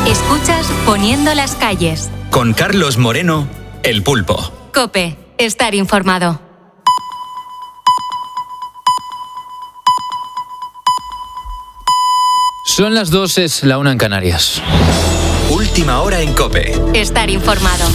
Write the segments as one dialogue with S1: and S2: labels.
S1: Escuchas Poniendo las calles.
S2: Con Carlos Moreno, El Pulpo.
S1: COPE. Estar informado.
S3: Son las 2, es la 1 en Canarias.
S2: Última hora en COPE.
S1: Estar informado.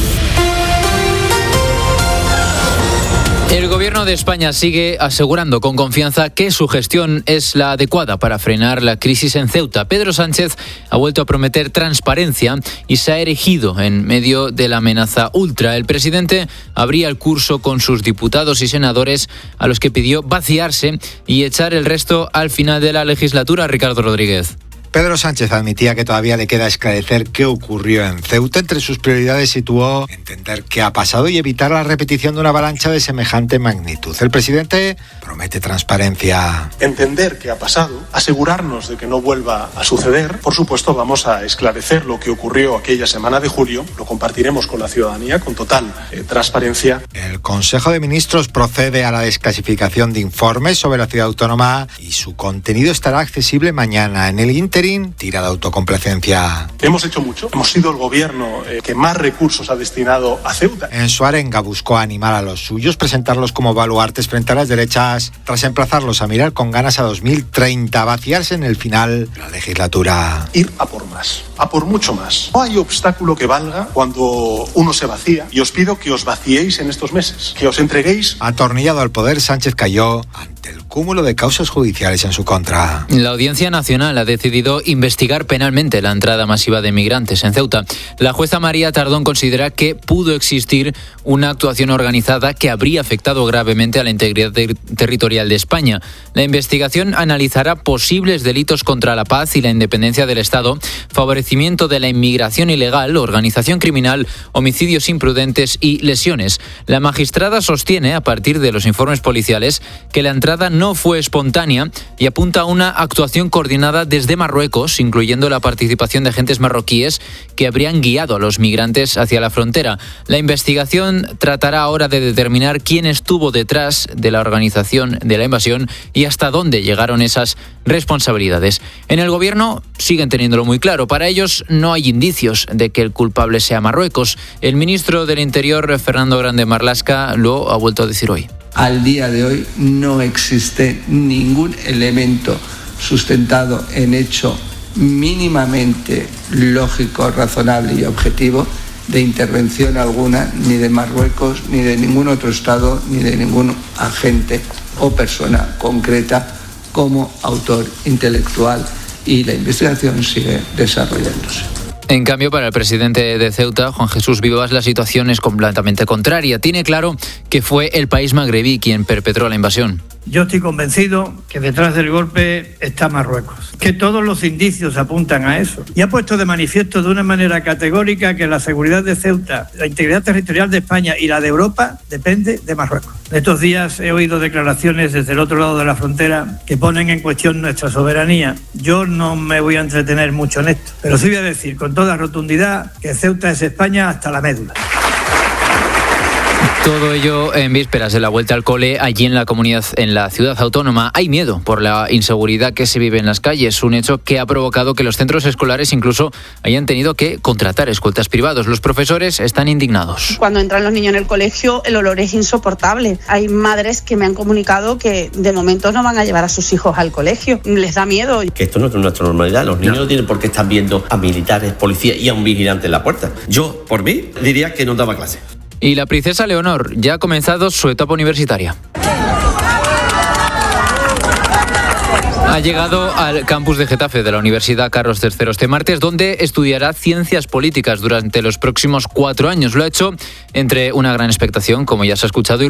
S3: El Gobierno de España sigue asegurando con confianza que su gestión es la adecuada para frenar la crisis en Ceuta. Pedro Sánchez ha vuelto a prometer transparencia y se ha erigido en medio de la amenaza ultra. El presidente abría el curso con sus diputados y senadores, a los que pidió vaciarse y echar el resto al final de la legislatura. Ricardo Rodríguez.
S4: Pedro Sánchez admitía que todavía le queda esclarecer qué ocurrió en Ceuta. Entre sus prioridades situó entender qué ha pasado y evitar la repetición de una avalancha de semejante magnitud. El presidente promete transparencia.
S5: Entender qué ha pasado, asegurarnos de que no vuelva a suceder. Por supuesto, vamos a esclarecer lo que ocurrió aquella semana de julio. Lo compartiremos con la ciudadanía con total transparencia.
S4: El Consejo de Ministros procede a la desclasificación de informes sobre la ciudad autónoma y su contenido estará accesible mañana. En el ínterin, tira de autocomplacencia.
S5: Hemos hecho mucho. Hemos sido el gobierno que más recursos ha destinado a Ceuta.
S4: En su arenga buscó animar a los suyos, presentarlos como baluartes frente a las derechas, tras emplazarlos a mirar con ganas a 2030, vaciarse en el final de la legislatura.
S5: Ir a por más, a por mucho más. No hay obstáculo que valga cuando uno se vacía, y os pido que os vaciéis en estos meses, que os entreguéis.
S4: Atornillado al poder, Sánchez cayó ante el cúmulo de causas judiciales en su contra.
S3: La Audiencia Nacional ha decidido investigar penalmente la entrada masiva de migrantes en Ceuta. La jueza María Tardón considera que pudo existir una actuación organizada que habría afectado gravemente a la integridad territorial de España. La investigación analizará posibles delitos contra la paz y la independencia del Estado, favorecimiento de la inmigración ilegal, organización criminal, homicidios imprudentes y lesiones. La magistrada sostiene, a partir de los informes policiales, que la entrada no fue espontánea y apunta a una actuación coordinada desde Marruecos, incluyendo la participación de agentes marroquíes que habrían guiado a los migrantes hacia la frontera. La investigación tratará ahora de determinar quién estuvo detrás de la organización de la invasión y hasta dónde llegaron esas responsabilidades. En el Gobierno siguen teniéndolo muy claro. Para ellos no hay indicios de que el culpable sea Marruecos. El ministro del Interior, Fernando Grande Marlaska, lo ha vuelto a decir hoy.
S6: Al día de hoy no existe ningún elemento sustentado en hecho mínimamente lógico, razonable y objetivo de intervención alguna, ni de Marruecos, ni de ningún otro Estado, ni de ningún agente o persona concreta como autor intelectual, y la investigación sigue desarrollándose.
S3: En cambio, para el presidente de Ceuta, Juan Jesús Vivas, la situación es completamente contraria. Tiene claro que fue el país magrebí quien perpetró la invasión.
S7: Yo estoy convencido que detrás del golpe está Marruecos, que todos los indicios apuntan a eso. Y ha puesto de manifiesto de una manera categórica que la seguridad de Ceuta, la integridad territorial de España y la de Europa depende de Marruecos. Estos días he oído declaraciones desde el otro lado de la frontera que ponen en cuestión nuestra soberanía. Yo no me voy a entretener mucho en esto, pero sí voy a decir con toda rotundidad que Ceuta es España hasta la médula.
S3: Todo ello en vísperas de la vuelta al cole allí en la ciudad autónoma. Hay miedo por la inseguridad que se vive en las calles, un hecho que ha provocado que los centros escolares incluso hayan tenido que contratar escoltas privados. Los profesores están indignados.
S8: Cuando entran los niños en el colegio, el olor es insoportable. Hay madres que me han comunicado que de momento no van a llevar a sus hijos al colegio. Les da miedo.
S9: Que esto no es nuestra normalidad. Los niños no tienen por qué estar viendo a militares, policías y a un vigilante en la puerta. Yo, por mí, diría que no daba clase.
S3: Y la princesa Leonor ya ha comenzado su etapa universitaria. Ha llegado al campus de Getafe de la Universidad Carlos III este martes, donde estudiará ciencias políticas durante los próximos 4 años. Lo ha hecho entre una gran expectación, como ya se ha escuchado, y